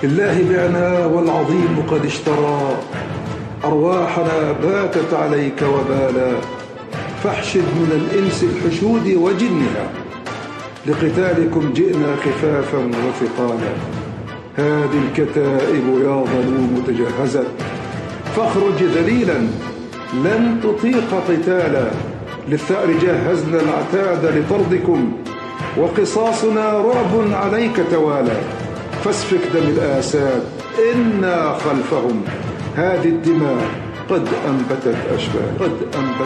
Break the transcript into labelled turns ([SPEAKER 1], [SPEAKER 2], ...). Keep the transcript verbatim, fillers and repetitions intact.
[SPEAKER 1] لله بعنا والعظيم قد اشترى، أرواحنا باتت عليك وبالا، فاحشد من الإنس الحشود وجنها، لقتالكم جئنا خفافا وثقالا. هذه الكتائب يا ظلوم تجهزت، فاخرج ذليلا لن تطيق قتالا. للثأر جهزنا العتاد لطردكم، وقصاصنا رعب عليك توالى. فاسفك دم الآساد إنا خلفهم، هذه الدماء قد أنبتت أشباه قد أنبتت